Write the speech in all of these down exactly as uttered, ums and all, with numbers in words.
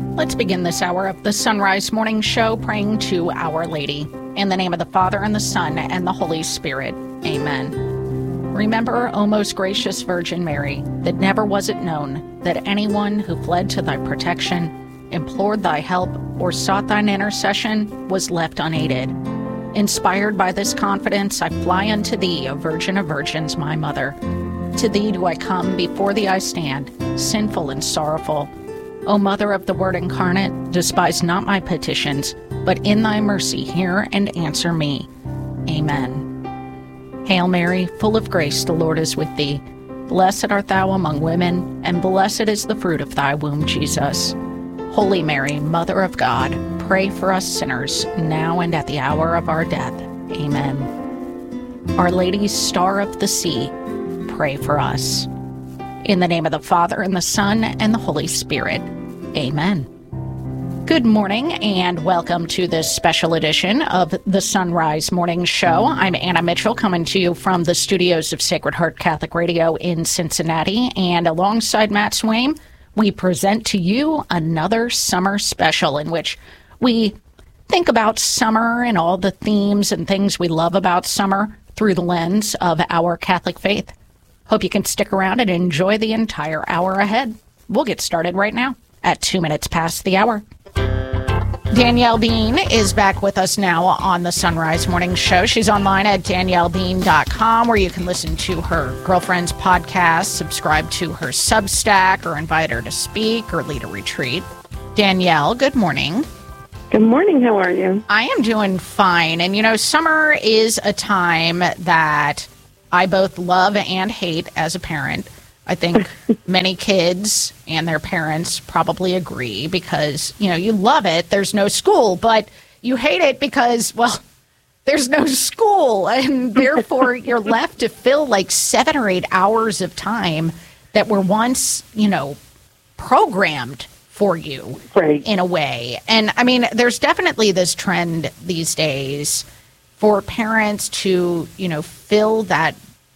Let's begin this hour of the Sunrise Morning Show praying to Our Lady. In the name of the Father, and the Son, and the Holy Spirit. Amen. Remember, O most gracious Virgin Mary, that never was it known that anyone who fled to thy protection, implored thy help, or sought thine intercession was left unaided. Inspired by this confidence, I fly unto thee, O Virgin of Virgins, my Mother. To thee do I come, before thee I stand, sinful and sorrowful. O Mother of the Word incarnate, despise not my petitions, but in thy mercy hear and answer me. Amen. Hail Mary, full of grace, the Lord is with thee. Blessed art thou among women, and blessed is the fruit of thy womb, Jesus. Holy Mary, Mother of God, pray for us sinners, now and at the hour of our death. Amen. Our Lady, Star of the Sea, pray for us. In the name of the Father, and the Son, and the Holy Spirit. Amen. Good morning, and welcome to this special edition of the Sunrise Morning Show. I'm Anna Mitchell, coming to you from the studios of Sacred Heart Catholic Radio in Cincinnati, and alongside Matt Swaim, we present to you another summer special in which we think about summer and all the themes and things we love about summer through the lens of our Catholic faith. Hope you can stick around and enjoy the entire hour ahead. We'll get started right now at two minutes past the hour. Danielle Bean is back with us now on the Sunrise Morning Show. She's online at danielle bean dot com, where you can listen to her girlfriend's podcast, subscribe to her Substack, or invite her to speak or lead a retreat. Danielle, good morning. Good morning. How are you? I am doing fine. And, you know, summer is a time that I both love and hate as a parent. I think many kids and their parents probably agree because, you know, you love it. There's no school, but you hate it because, well, there's no school. And therefore, you're left to fill like seven or eight hours of time that were once, you know, programmed for you right. in a way. And I mean, there's definitely this trend these days for parents to, you know, fill that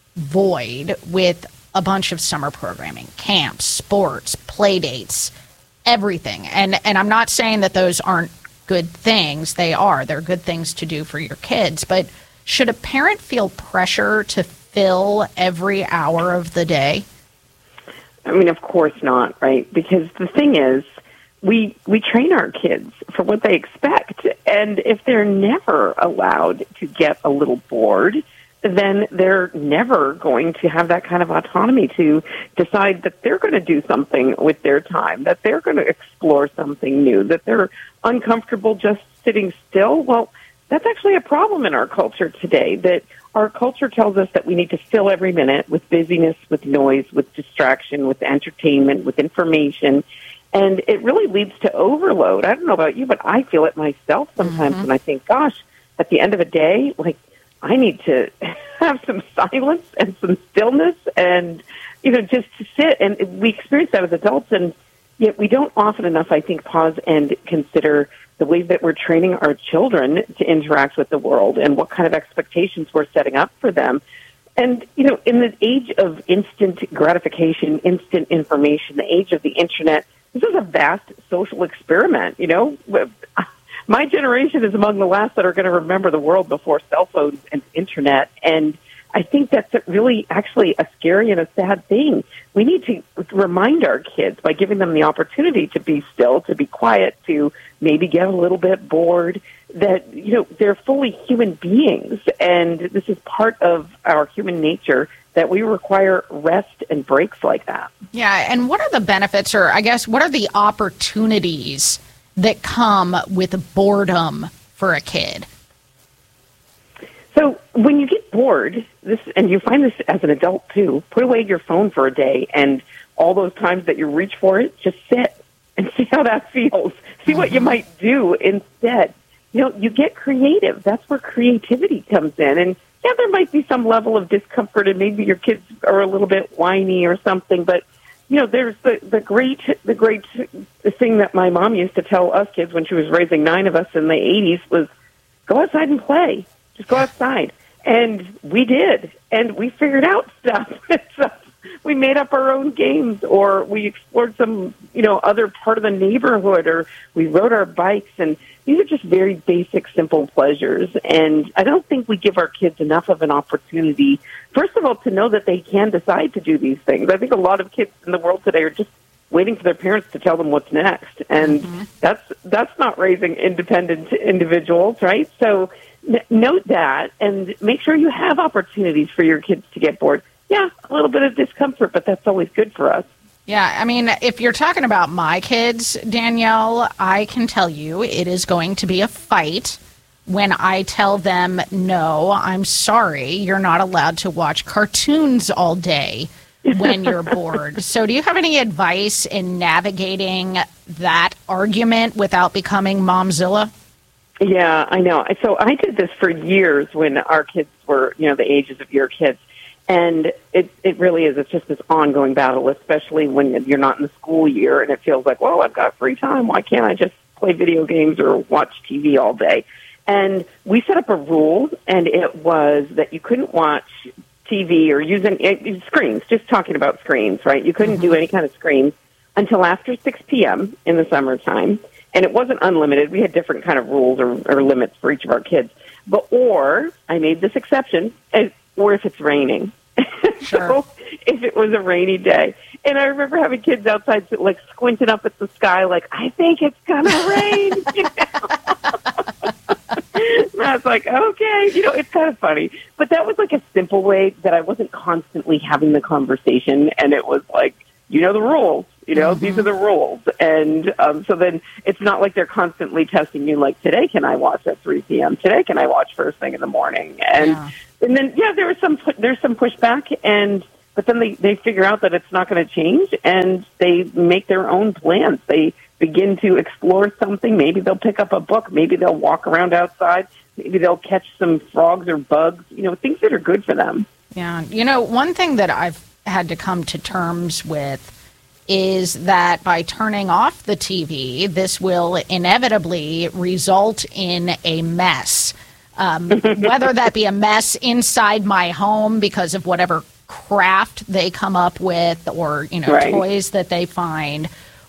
void with a bunch of summer programming, camps, sports, play dates, everything. And and I'm not saying that those aren't good things. They are. They're good things to do for your kids. But should a parent feel pressure to fill every hour of the day? I mean, of course not, right? Because the thing is, we we train our kids for what they expect. And if they're never allowed to get a little bored, then they're never going to have that kind of autonomy to decide that they're going to do something with their time, that they're going to explore something new, that they're uncomfortable just sitting still. Well, that's actually a problem in our culture today, that our culture tells us that we need to fill every minute with busyness, with noise, with distraction, with entertainment, with information. And it really leads to overload. I don't know about you, but I feel it myself sometimes mm-hmm. when I think, gosh, at the end of a day, like, I need to have some silence and some stillness and, you know, just to sit. And we experience that as adults, and yet we don't often enough, I think, pause and consider the ways that we're training our children to interact with the world and what kind of expectations we're setting up for them. And, you know, in the age of instant gratification, instant information, the age of the Internet, this is a vast social experiment, you know. My generation is among the last that are going to remember the world before cell phones and Internet. And I think that's really actually a scary and a sad thing. We need to remind our kids by giving them the opportunity to be still, to be quiet, to maybe get a little bit bored, that, you know, they're fully human beings. And this is part of our human nature, that we require rest and breaks like that. Yeah. And what are the benefits, or I guess, what are the opportunities that come with boredom for a kid? So when you get bored, this, and you find this as an adult too, put away your phone for a day, and all those times that you reach for it, just sit and see how that feels. See mm-hmm. what you might do instead. You know, you get creative. That's where creativity comes in. And yeah, there might be some level of discomfort, and maybe your kids are a little bit whiny or something, but you know, there's the, the great the great thing that my mom used to tell us kids when she was raising nine of us in the eighties was, go outside and play. Just go outside. And we did. And we figured out stuff. so we made up our own games, or we explored some, you know, other part of the neighborhood, or we rode our bikes. And these are just very basic, simple pleasures. And I don't think we give our kids enough of an opportunity, first of all, to know that they can decide to do these things. I think a lot of kids in the world today are just waiting for their parents to tell them what's next. And mm-hmm. that's that's not raising independent individuals, right? So n- note that and make sure you have opportunities for your kids to get bored. Yeah, a little bit of discomfort, but that's always good for us. Yeah, I mean, if you're talking about my kids, Danielle, I can tell you it is going to be a fight when I tell them, no, I'm sorry, you're not allowed to watch cartoons all day when you're bored. So do you have any advice in navigating that argument without becoming Momzilla? Yeah, I know. So I did this for years when our kids were, you know, the ages of your kids. And it it really is. It's just this ongoing battle, especially when you're not in the school year and it feels like, well, I've got free time. Why can't I just play video games or watch T V all day? And we set up a rule, and it was that you couldn't watch T V or use any, screens, just talking about screens, right? You couldn't mm-hmm. do any kind of screens until after six p.m. in the summertime. And it wasn't unlimited. We had different kind of rules or, or limits for each of our kids. But, or, I made this exception, and, or if it's raining. Sure. So if it was a rainy day. And I remember having kids outside like squinting up at the sky like, I think it's going to rain. You know? And I was like, okay. You know, it's kind of funny. But that was like a simple way that I wasn't constantly having the conversation. And it was like, you know the rules. You know, mm-hmm. these are the rules. And um, so then it's not like they're constantly testing you like, today can I watch at three p.m.? Today can I watch first thing in the morning? And yeah. and then, yeah, there was some there's some pushback, and but then they, they figure out that it's not going to change, and they make their own plans. They begin to explore something. Maybe they'll pick up a book. Maybe they'll walk around outside. Maybe they'll catch some frogs or bugs, you know, things that are good for them. Yeah. You know, one thing that I've had to come to terms with is that by turning off the T V, this will inevitably result in a mess. Um, whether that be a mess inside my home because of whatever craft they come up with or, you know, right. toys that they find,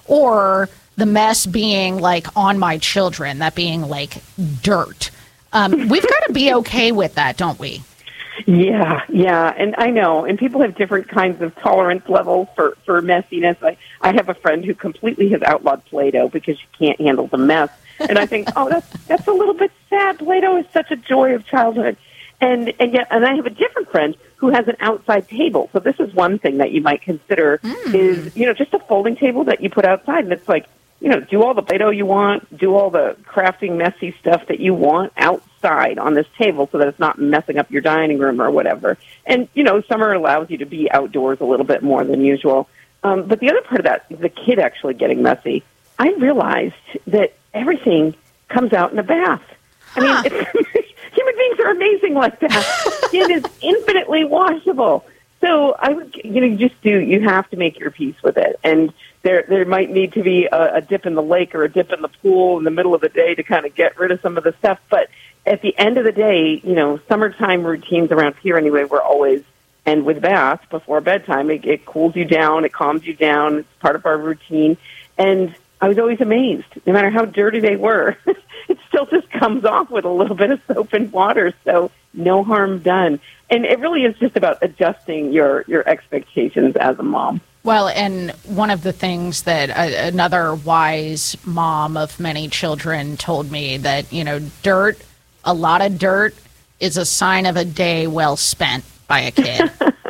or the mess being like on my children, that being like dirt. Um, we've got to be okay with that, don't we? Yeah, yeah, and I know, and people have different kinds of tolerance levels for, for messiness. I, I have a friend who completely has outlawed Play-Doh because she can't handle the mess. And I think, oh, that's that's a little bit sad. Play-Doh is such a joy of childhood. And and yet, and I have a different friend who has an outside table. So this is one thing that you might consider mm. is, you know, just a folding table that you put outside. And it's like, you know, do all the Play-Doh you want, do all the crafting, messy stuff that you want outside on this table so that it's not messing up your dining room or whatever. And, you know, summer allows you to be outdoors a little bit more than usual. Um, but the other part of that is the kid actually getting messy. I realized that everything comes out in a bath. I mean, it's, human beings are amazing like that. Skin is infinitely washable. So I would, you know, you just do, you have to make your peace with it. And there there might need to be a, a dip in the lake or a dip in the pool in the middle of the day to kind of get rid of some of the stuff. But at the end of the day, you know, summertime routines around here anyway, we're always, and with bath before bedtime, it, it cools you down, it calms you down. It's part of our routine. And I was always amazed, no matter how dirty they were, it still just comes off with a little bit of soap and water. So no harm done. And it really is just about adjusting your, your expectations as a mom. Well, and one of the things that uh, another wise mom of many children told me that, you know, dirt, a lot of dirt is a sign of a day well spent by a kid.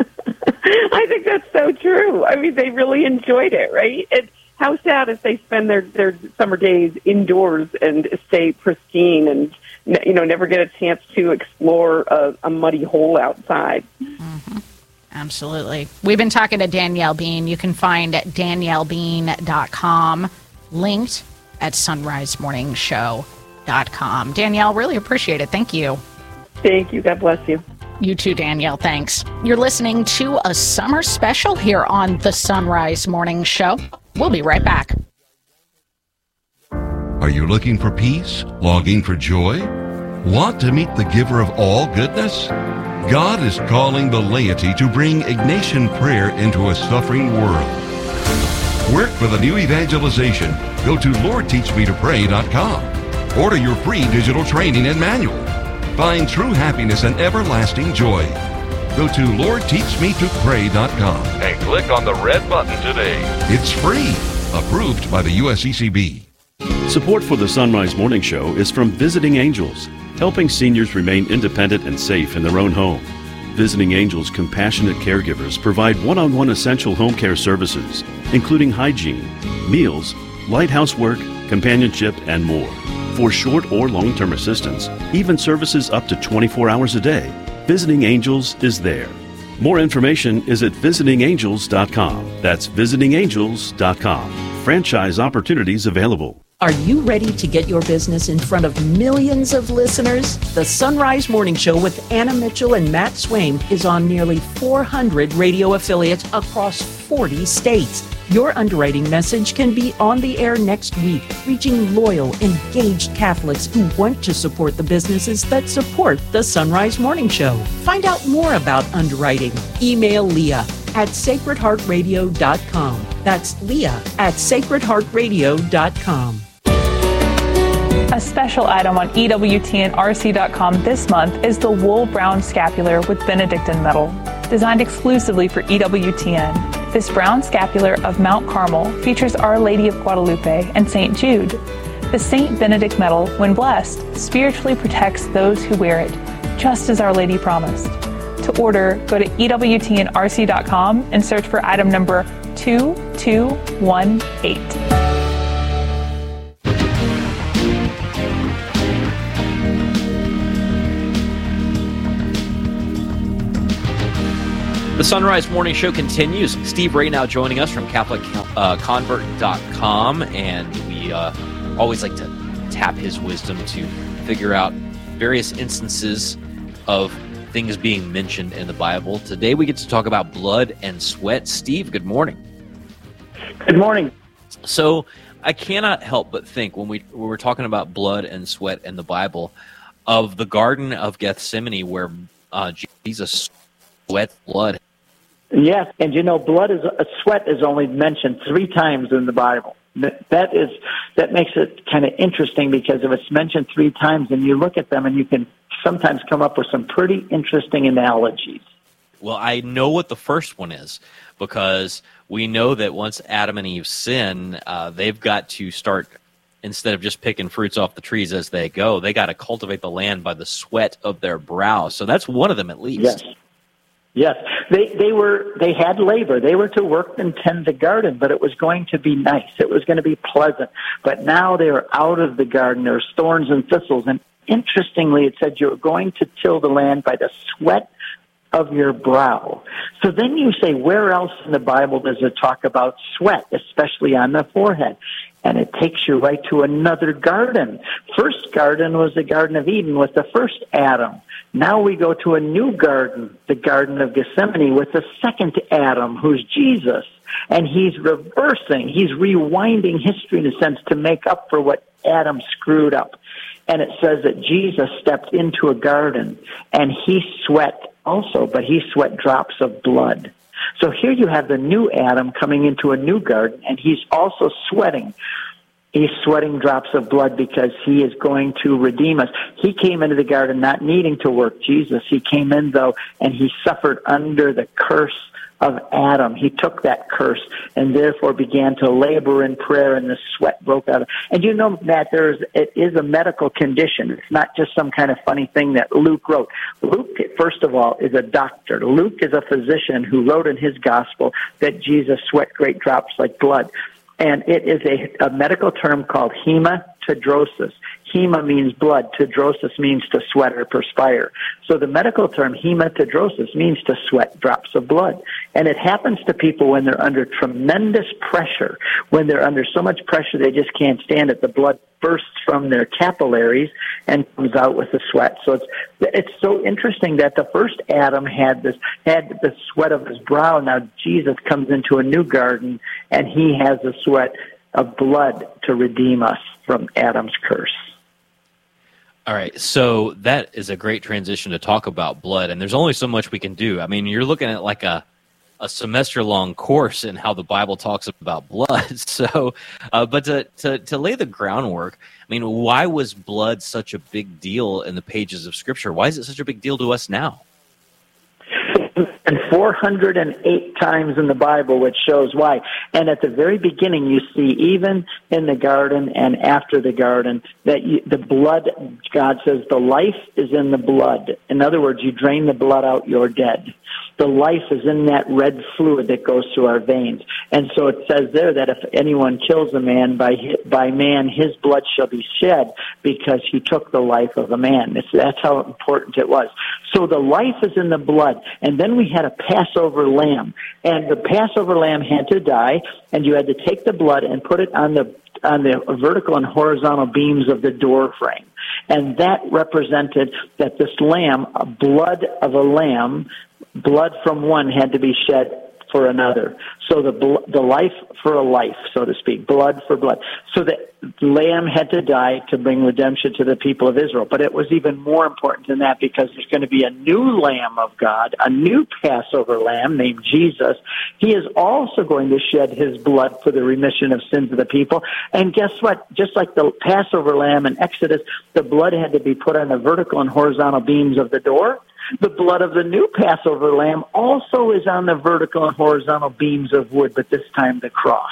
I think that's so true. I mean, they really enjoyed it, right? And how sad if they spend their, their summer days indoors and stay pristine and, you know, never get a chance to explore a, a muddy hole outside. Mm-hmm. Absolutely. We've been talking to Danielle Bean. You can find danielle bean dot com, linked at sunrise morning show dot com. Danielle, really appreciate it. Thank you. Thank you. God bless you. You too, Danielle. Thanks. You're listening to a summer special here on the Sunrise Morning Show. We'll be right back. Are you looking for peace? Longing for joy? Want to meet the giver of all goodness? God is calling the laity to bring Ignatian prayer into a suffering world. Work for the new evangelization. Go to lord teach me to pray dot com. Order your free digital training and manual. Find true happiness and everlasting joy. Go to lord teach me to pray dot com and click on the red button today. It's free. Approved by the U S E C B. Support for the Sunrise Morning Show is from Visiting Angels, helping seniors remain independent and safe in their own home. Visiting Angels compassionate caregivers provide one-on-one essential home care services, including hygiene, meals, light housework, companionship, and more. For short or long-term assistance, even services up to twenty-four hours a day, Visiting Angels is there. More information is at visiting angels dot com. That's visiting angels dot com. Franchise opportunities available. Are you ready to get your business in front of millions of listeners? The Sunrise Morning Show with Anna Mitchell and Matt Swain is on nearly four hundred radio affiliates across forty states. Your underwriting message can be on the air next week, reaching loyal, engaged Catholics who want to support the businesses that support the Sunrise Morning Show. Find out more about underwriting. Email Leah at sacred heart radio dot com. That's Leah at sacred heart radio dot com. A special item on E W T N R C dot com this month is the Wool Brown Scapular with Benedictine metal, designed exclusively for E W T N. This brown scapular of Mount Carmel features Our Lady of Guadalupe and Saint Jude. The Saint Benedict medal, when blessed, spiritually protects those who wear it, just as Our Lady promised. To order, go to E W T N R C dot com and search for item number two two one eight. The Sunrise Morning Show continues. Steve Ray now joining us from Catholic Convert dot com, and we uh, always like to tap his wisdom to figure out various instances of things being mentioned in the Bible. Today we get to talk about blood and sweat. Steve, good morning. Good morning. So I cannot help but think when we when we're talking about blood and sweat in the Bible of the Garden of Gethsemane where uh, Jesus sweat blood. Yes, and you know, blood is uh, sweat is only mentioned three times in the Bible. That, that is that makes it kind of interesting because if it's mentioned three times, and you look at them, and you can sometimes come up with some pretty interesting analogies. Well, I know what the first one is because we know that once Adam and Eve sin, uh, they've got to start, instead of just picking fruits off the trees as they go, they got to cultivate the land by the sweat of their brow. So that's one of them at least. Yes. Yes, they they were they had labor. They were to work and tend the garden, but it was going to be nice. It was going to be pleasant. But now they are out of the garden. There's thorns and thistles. And interestingly, it said you're going to till the land by the sweat of your brow. So then you say, where else in the Bible does it talk about sweat, especially on the forehead? And it takes you right to another garden. First garden was the Garden of Eden with the first Adam. Now we go to a new garden, the Garden of Gethsemane, with the second Adam, who's Jesus. And he's reversing, he's rewinding history in a sense to make up for what Adam screwed up. And it says that Jesus stepped into a garden, and he sweat also, but he sweat drops of blood. So here you have the new Adam coming into a new garden, and he's also sweating. He's sweating drops of blood because he is going to redeem us. He came into the garden not needing to work, Jesus. He came in, though, and he suffered under the curse of Adam. He took that curse and therefore began to labor in prayer, and the sweat broke out. And you know, Matt, there's, it is a medical condition. It's not just some kind of funny thing that Luke wrote. Luke, first of all, is a doctor. Luke is a physician who wrote in his gospel that Jesus sweat great drops like blood. And it is a, a medical term called hematidrosis. Hema means blood. Tidrosis means to sweat or perspire. So the medical term hematidrosis means to sweat drops of blood. And it happens to people when they're under tremendous pressure, when they're under so much pressure they just can't stand it. The blood bursts from their capillaries and comes out with the sweat. So it's it's so interesting that the first Adam had this had the sweat of his brow. Now Jesus comes into a new garden, and he has the sweat of blood to redeem us from Adam's curse. All right, so that is a great transition to talk about blood, and there's only so much we can do. I mean, you're looking at like a a semester-long course in how the Bible talks about blood. So, uh, but to, to to lay the groundwork, I mean, why was blood such a big deal in the pages of Scripture? Why is it such a big deal to us now? And four hundred eight times in the Bible, which shows why. And at the very beginning, you see, even in the garden and after the garden, that you, the blood, God says, the life is in the blood. In other words, you drain the blood out, you're dead. The life is in that red fluid that goes through our veins. And so it says there that if anyone kills a man, by by man, his blood shall be shed because he took the life of a man. It's, that's how important it was. So the life is in the blood. And then we had a Passover lamb. And the Passover lamb had to die, and you had to take the blood and put it on the on the vertical and horizontal beams of the door frame. And that represented that this lamb, a blood of a lamb, blood from one had to be shed for another. So the bl- the life for a life, so to speak, blood for blood. So the lamb had to die to bring redemption to the people of Israel. But it was even more important than that because there's going to be a new Lamb of God, a new Passover lamb named Jesus. He is also going to shed his blood for the remission of sins of the people. And guess what? Just like the Passover lamb in Exodus, the blood had to be put on the vertical and horizontal beams of the door. The blood of the new Passover lamb also is on the vertical and horizontal beams of wood, but this time the cross.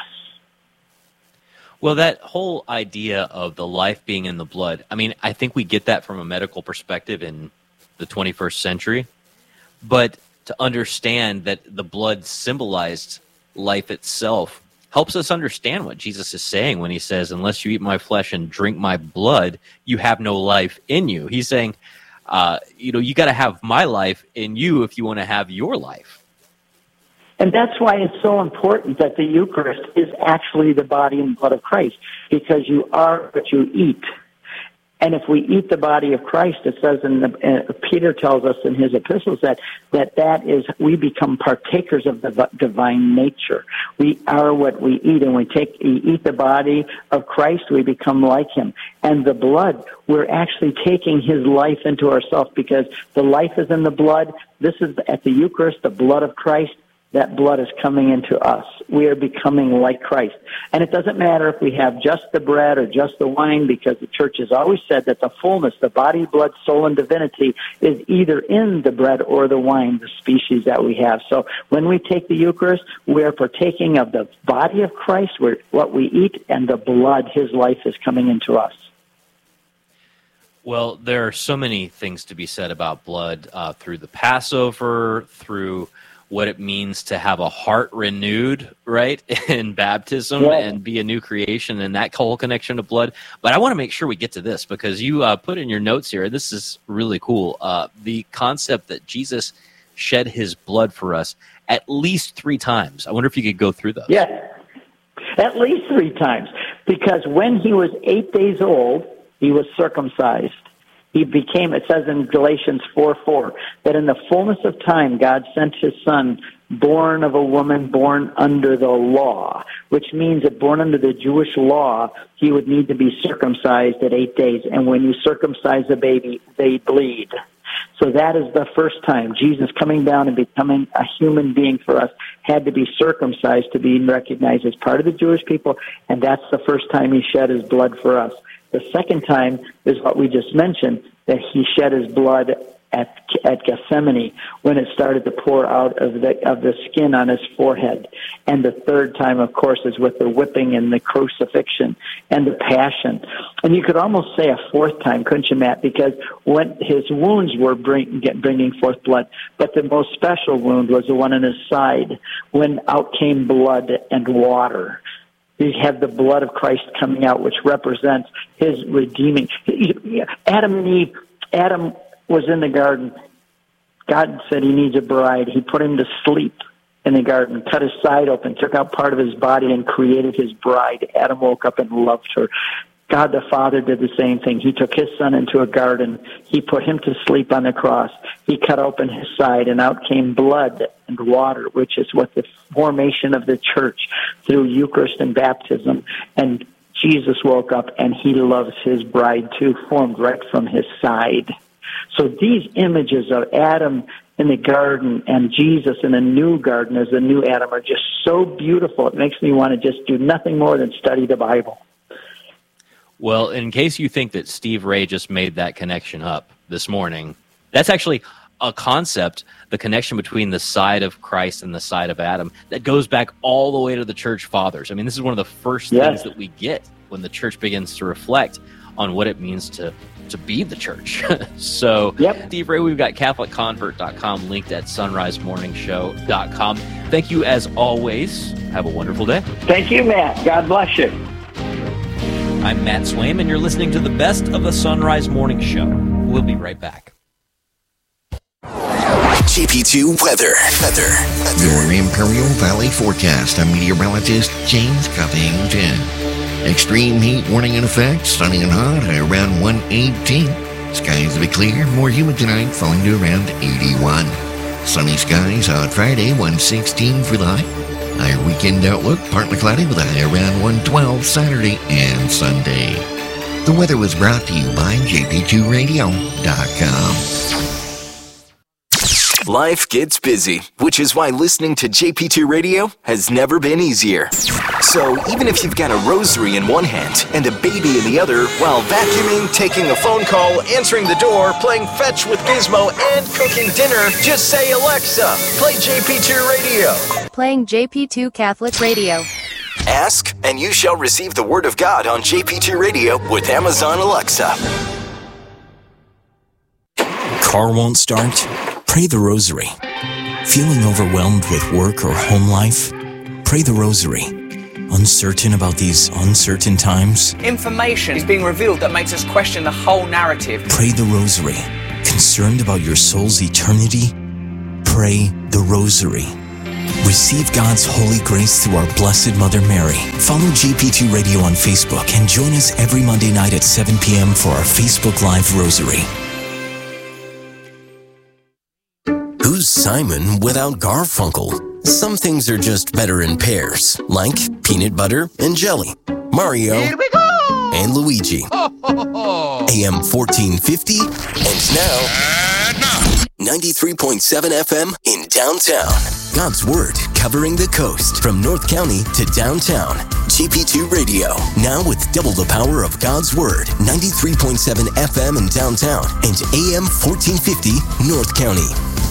Well, that whole idea of the life being in the blood, I mean, I think we get that from a medical perspective in the twenty-first century. But to understand that the blood symbolized life itself helps us understand what Jesus is saying when he says, unless you eat my flesh and drink my blood, you have no life in you. He's saying, Uh, you know, you got to have my life in you if you want to have your life. And that's why it's so important that the Eucharist is actually the body and blood of Christ, because you are what you eat. And if we eat the body of Christ, it says in the, uh, Peter tells us in his epistles that, that that is, we become partakers of the divine nature. We are what we eat, and we take, we eat the body of Christ, we become like him. And the blood, we're actually taking his life into ourselves because the life is in the blood. This is at the Eucharist, the blood of Christ. That blood is coming into us. We are becoming like Christ. And it doesn't matter if we have just the bread or just the wine, because the church has always said that the fullness, the body, blood, soul, and divinity is either in the bread or the wine, the species that we have. So when we take the Eucharist, we are partaking of the body of Christ, where what we eat, and the blood, his life, is coming into us. Well, there are so many things to be said about blood uh, through the Passover, through what it means to have a heart renewed, right, in baptism, yeah, and be a new creation, and that whole connection to blood. But I want to make sure we get to this, because you uh, put in your notes here, this is really cool, uh, the concept that Jesus shed his blood for us at least three times. I wonder if you could go through those. Yeah, at least three times, because when he was eight days old, he was circumcised. He became, it says in Galatians four four, that in the fullness of time, God sent his son, born of a woman, born under the law, which means that born under the Jewish law, he would need to be circumcised at eight days. And when you circumcise a baby, they bleed. So that is the first time Jesus coming down and becoming a human being for us had to be circumcised to be recognized as part of the Jewish people, and that's the first time he shed his blood for us. The second time is what we just mentioned, that he shed his blood at at Gethsemane when it started to pour out of the of the skin on his forehead. And the third time, of course, is with the whipping and the crucifixion and the passion. And you could almost say a fourth time, couldn't you, Matt? Because when his wounds were bring, get, bringing forth blood, but the most special wound was the one in his side, when out came blood and water. You have the blood of Christ coming out, which represents his redeeming. Adam and Eve, Adam was in the garden. God said he needs a bride. He put him to sleep in the garden, cut his side open, took out part of his body, and created his bride. Adam woke up and loved her. God the Father did the same thing. He took his son into a garden. He put him to sleep on the cross. He cut open his side, and out came blood and water, which is what the formation of the church through Eucharist and baptism, and Jesus woke up and he loves his bride too, formed right from his side. So these images of Adam in the garden and Jesus in a new garden as the new Adam are just so beautiful. It makes me want to just do nothing more than study the Bible. Well, in case you think that Steve Ray just made that connection up this morning, that's actually a concept, the connection between the side of Christ and the side of Adam, that goes back all the way to the church fathers. I mean, this is one of the first Yes. things that we get when the church begins to reflect on what it means to to be the church. So, Yep. Steve Ray, we've got Catholic Convert dot com linked at sunrise morning show dot com. Thank you as always. Have a wonderful day. Thank you, Matt. God bless you. I'm Matt Swaim, and you're listening to the best of the Sunrise Morning Show. We'll be right back. J P two weather. Weather. Your Imperial Valley forecast. I'm meteorologist James Covington. Extreme heat warning in effect. Sunny and hot, high around one eighteen. Skies will be clear, more humid tonight, falling to around eighty-one. Sunny skies on Friday, one sixteen for the high. Higher weekend outlook, partly cloudy with a high around one twelve Saturday and Sunday. The weather was brought to you by J P two radio dot com. Life gets busy, which is why listening to J P two Radio has never been easier. So even if you've got a rosary in one hand and a baby in the other, while vacuuming, taking a phone call, answering the door, playing fetch with Gizmo, and cooking dinner, just say, Alexa, play J P two Radio. Playing J P two Catholic Radio. Ask, and you shall receive the Word of God on J P two Radio with Amazon Alexa. Car won't start? Pray the Rosary. Feeling overwhelmed with work or home life? Pray the Rosary. Uncertain about these uncertain times? Information is being revealed that makes us question the whole narrative. Pray the Rosary. Concerned about your soul's eternity? Pray the Rosary. Receive God's holy grace through our Blessed Mother Mary. Follow J P two Radio on Facebook and join us every Monday night at seven p.m. for our Facebook Live Rosary. Who's Simon without Garfunkel? Some things are just better in pairs, like peanut butter and jelly. Mario Here we go! And Luigi. A M fourteen fifty, and now, ninety-three point seven F M in downtown. God's Word covering the coast from North County to downtown. J P two Radio, now with double the power of God's Word. ninety-three point seven F M in downtown and A M fourteen fifty North County.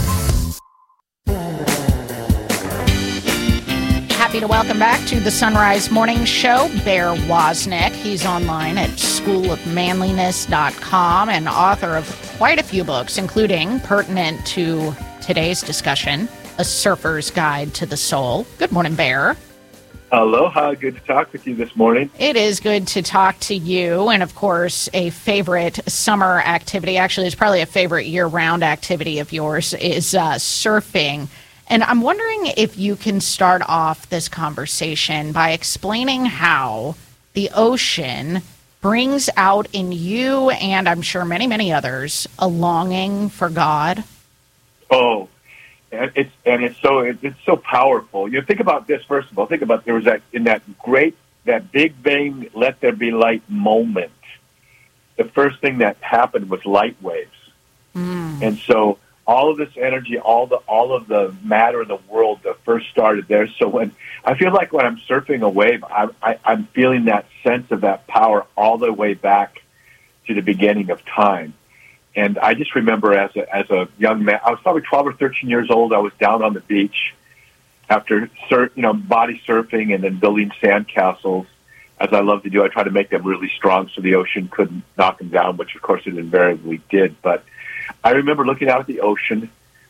Happy to welcome back to the Sunrise Morning Show, Bear Wozniak. He's online at school of manliness dot com and author of quite a few books, including, pertinent to today's discussion, A Surfer's Guide to the Soul. Good morning, Bear. Aloha. Good to talk with you this morning. It is good to talk to you. And, of course, a favorite summer activity, actually it's probably a favorite year-round activity of yours, is uh, surfing. And I'm wondering if you can start off this conversation by explaining how the ocean brings out in you, and I'm sure many, many others, a longing for God. Oh, and it's and it's so it's so powerful. You know, think about this first of all. Think about there was that in that great that Big Bang let there be light moment. The first thing that happened was light waves, mm. and so. All of this energy, all the all of the matter in the world that first started there. So when I feel like when I'm surfing a wave, I, I, I'm feeling that sense of that power all the way back to the beginning of time. And I just remember as a, as a young man, I was probably twelve or thirteen years old. I was down on the beach after surf, you know, body surfing and then building sandcastles. As I love to do, I try to make them really strong so the ocean couldn't knock them down, which of course it invariably did. But I remember looking out at the ocean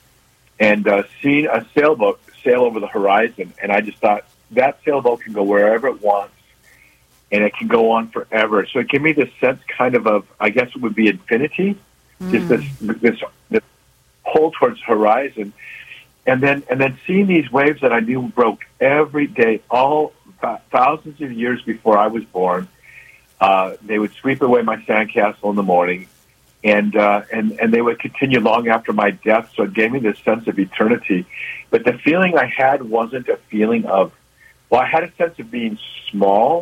and uh, seeing a sailboat sail over the horizon, and I just thought, that sailboat can go wherever it wants, and it can go on forever. So it gave me this sense kind of of, I guess it would be infinity, mm. just this, this this pull towards the horizon. And then and then seeing these waves that I knew broke every day, all thousands of years before I was born. Uh, they would sweep away my sandcastle in the morning, and uh, and and they would continue long after my death. So it gave me this sense of eternity. But the feeling I had wasn't a feeling of, well, I had a sense of being small,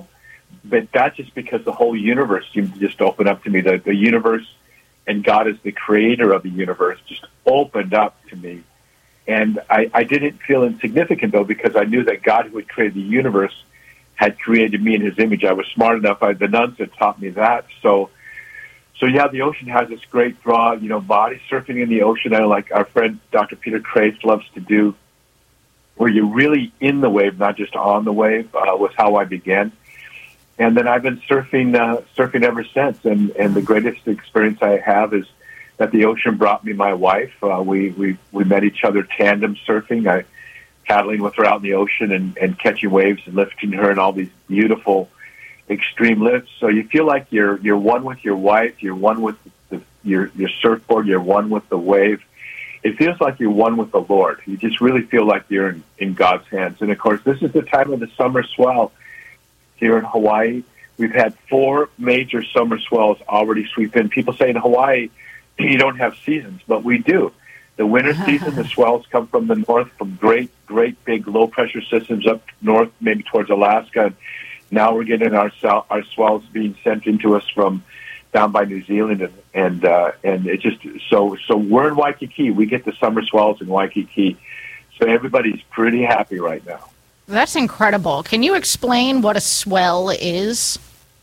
but that's just because the whole universe seemed to just open up to me. The, the universe and God as the creator of the universe just opened up to me. And I, I didn't feel insignificant, though, because I knew that God who had created the universe had created me in his image. I was smart enough. I, the nuns had taught me that. So, so yeah, the ocean has this great draw, you know, body surfing in the ocean. I like our friend Doctor Peter Kreeft loves to do, where you're really in the wave, not just on the wave, uh, was how I began. And then I've been surfing, uh, surfing ever since. And, and the greatest experience I have is that the ocean brought me my wife. Uh, we, we, we met each other tandem surfing. I paddling with her out in the ocean and, and catching waves and lifting her in all these beautiful extreme lifts. So you feel like you're, you're one with your wife. You're one with the, your, your surfboard. You're one with the wave. It feels like you're one with the Lord. You just really feel like you're in, in God's hands. And of course, this is the time of the summer swell here in Hawaii. We've had four major summer swells already sweep in. People say in Hawaii, you don't have seasons, but we do. The winter season, the swells come from the north, from great, great big low-pressure systems up north, maybe towards Alaska. And now we're getting our our swells being sent into us from down by New Zealand, and and uh, and it just so so we're in Waikiki. We get the summer swells in Waikiki, so everybody's pretty happy right now. That's incredible. Can you explain what a swell is?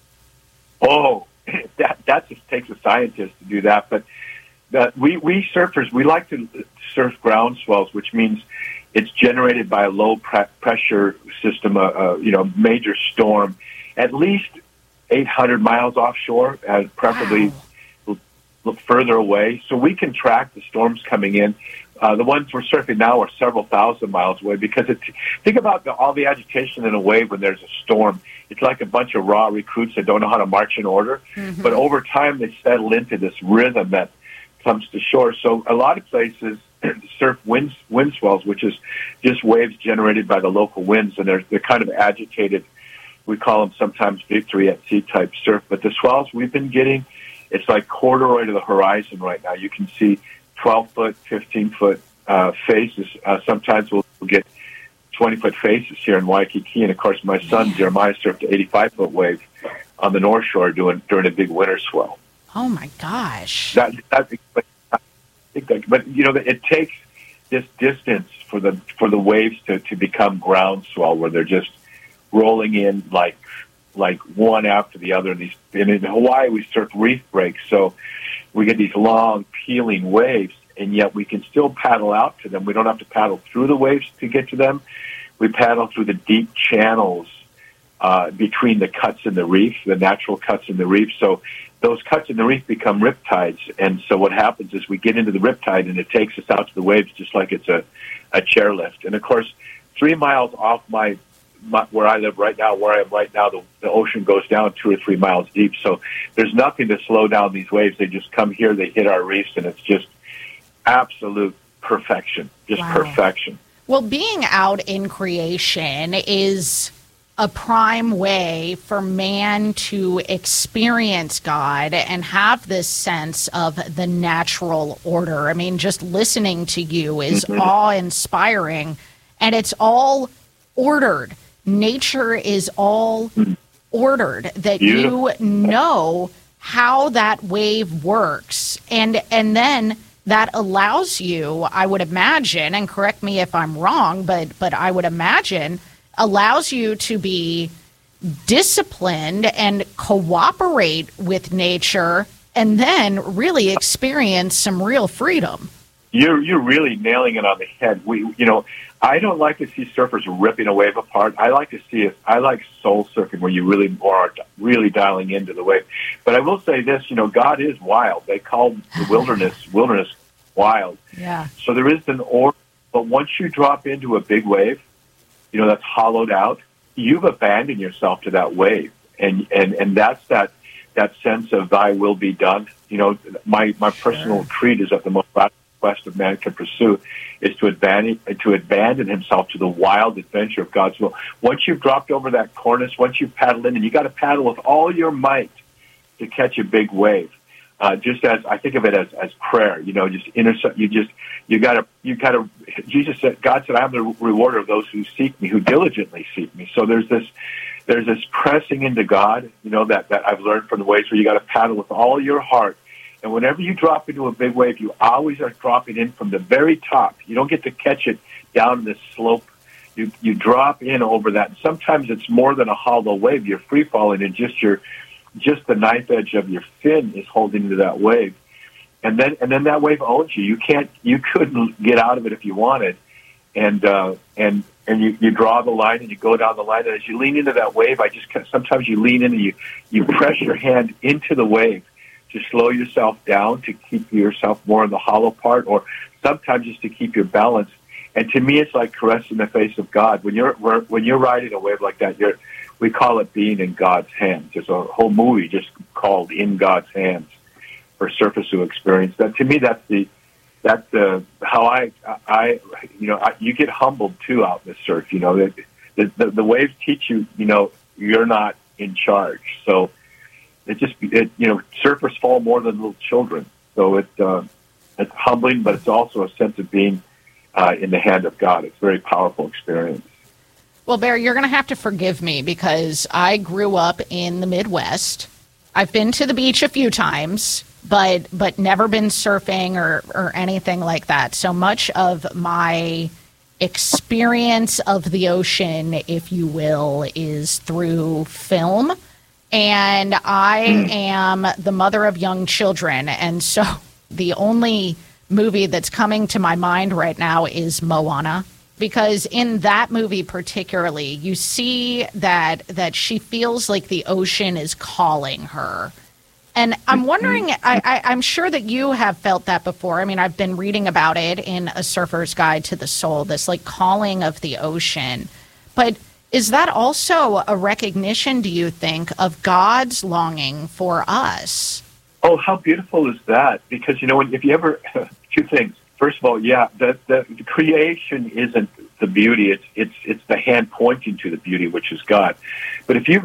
Oh, that that just takes a scientist to do that, but. Uh, we, we surfers, we like to surf ground swells, which means it's generated by a low pre- pressure system, a uh, uh, you know, major storm, at least eight hundred miles offshore, uh, preferably wow. look further away. So we can track the storms coming in. Uh, the ones we're surfing now are several thousand miles away because it, think about the, all the agitation in a wave when there's a storm. It's like a bunch of raw recruits that don't know how to march in order. Mm-hmm. But over time, they settle into this rhythm that comes to shore. So a lot of places surf wind, wind swells, which is just waves generated by the local winds, and they're, they're kind of agitated. We call them sometimes victory at sea type surf. But the swells we've been getting, it's like corduroy to the horizon right now. You can see twelve-foot, fifteen-foot uh, faces. Uh, sometimes we'll, we'll get twenty-foot faces here in Waikiki. And, of course, my son, Jeremiah, surfed an eighty-five-foot wave on the North Shore doing, during a big winter swell. Oh, my gosh. That, that, but, but, you know, it takes this distance for the for the waves to, to become ground swell, where they're just rolling in like like one after the other. And, these, and in Hawaii, we surf reef breaks, so we get these long, peeling waves, and yet we can still paddle out to them. We don't have to paddle through the waves to get to them. We paddle through the deep channels uh, between the cuts in the reef, the natural cuts in the reef. So those cuts in the reef become riptides, and so what happens is we get into the riptide, and it takes us out to the waves just like it's a, a chairlift. And, of course, three miles off my, my where I live right now, where I am right now, the, the ocean goes down two or three miles deep. So there's nothing to slow down these waves. They just come here, they hit our reefs, and it's just absolute perfection, just wow. perfection. Well, being out in creation is a prime way for man to experience God and have this sense of the natural order. I mean, just listening to you is mm-hmm. awe-inspiring, and it's all ordered. Nature is all ordered, that Beautiful. You know how that wave works. And and then that allows you, I would imagine, and correct me if I'm wrong, but but I would imagine, allows you to be disciplined and cooperate with nature and then really experience some real freedom. You're you're really nailing it on the head. We, you know, I don't like to see surfers ripping a wave apart. I like to see it. I like soul surfing, where you really are really dialing into the wave. But I will say this, you know, God is wild. They call the wilderness wilderness wild. Yeah. So there is an order, but once you drop into a big wave, you know, that's hollowed out, you've abandoned yourself to that wave. And, and, and that's that, that sense of thy will be done. You know, my, my sure. personal creed is that the most radical quest of man can pursue is to abandon, to abandon himself to the wild adventure of God's will. Once you've dropped over that cornice, once you've paddled in, and you got to paddle with all your might to catch a big wave. Uh, just as I think of it as, as prayer, you know, just intercept, you just, you gotta, you gotta, Jesus said, God said, I am the rewarder of those who seek me, who diligently seek me. So there's this, there's this pressing into God, you know, that, that I've learned from the waves where you got to paddle with all your heart. And whenever you drop into a big wave, you always are dropping in from the very top. You don't get to catch it down this slope. You you drop in over that. And sometimes it's more than a hollow wave. You're free falling, and just your just the knife edge of your fin is holding into that wave. And then and then that wave owns you. You can't you couldn't get out of it if you wanted. And uh, and and you, you draw the line and you go down the line. And as you lean into that wave, I just sometimes you lean in and you you press your hand into the wave to slow yourself down, to keep yourself more in the hollow part, or sometimes just to keep your balance. And to me, it's like caressing the face of God. When you're when you're riding a wave like that, you're we call it being in God's hands. There's a whole movie just called "In God's Hands" for surfers who experience that. To me, that's the that's the how I I you know I, you get humbled too out in the surf. You know the, the the the waves teach you you know you're not in charge. So it just it you know surfers fall more than little children. So it uh, it's humbling, but it's also a sense of being uh, in the hand of God. It's a very powerful experience. Well, Barry, you're going to have to forgive me because I grew up in the Midwest. I've been to the beach a few times, but but never been surfing or, or anything like that. So much of my experience of the ocean, if you will, is through film. And I mm. am the mother of young children. And so the only movie that's coming to my mind right now is Moana. Because in that movie particularly, you see that that she feels like the ocean is calling her. And I'm wondering, I, I, I'm sure that you have felt that before. I mean, I've been reading about it in A Surfer's Guide to the Soul, this like calling of the ocean. But is that also a recognition, do you think, of God's longing for us? Oh, how beautiful is that? Because, you know, if you ever, two things. First of all, yeah, the, the, the creation isn't the beauty. It's it's it's the hand pointing to the beauty, which is God. But if you've